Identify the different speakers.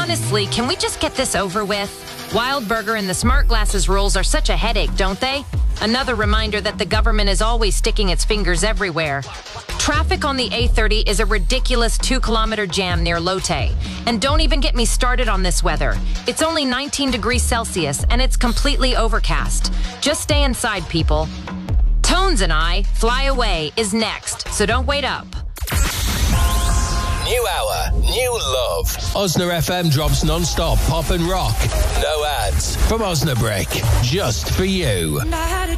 Speaker 1: Honestly, can we just get this over with? Wildberger and the smart glasses rules are such a headache, don't they? Another reminder that the government is always sticking its fingers everywhere. Traffic on the A30 is a ridiculous 2-kilometer jam near Lotte. And don't even get me started on this weather. It's only 19 degrees Celsius and it's completely overcast. Just stay inside, people. Tones and I, Fly Away is next, so don't wait up.
Speaker 2: New hour, new love. Osna FM drops non-stop pop and rock. No ads from Osnabrick, just for you.